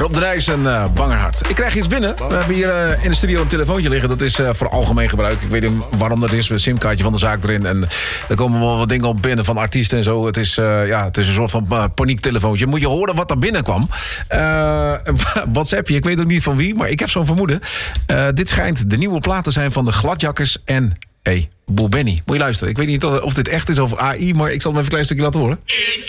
Rob de Nijs en Bangerhart. Ik krijg iets binnen. We hebben hier in de studio een telefoontje liggen. Dat is voor algemeen gebruik. Ik weet niet waarom dat is. Met een simkaartje van de zaak erin. En er komen wel wat dingen op binnen van artiesten en zo. Het is een soort van paniektelefoontje. Moet je horen wat er binnenkwam. WhatsAppje, ik weet ook niet van wie. Maar ik heb zo'n vermoeden. Dit schijnt de nieuwe plaat te zijn van de Gladjakkers en... Boel Benny. Moet je luisteren. Ik weet niet of dit echt is of AI, maar ik zal hem even een klein stukje laten horen. In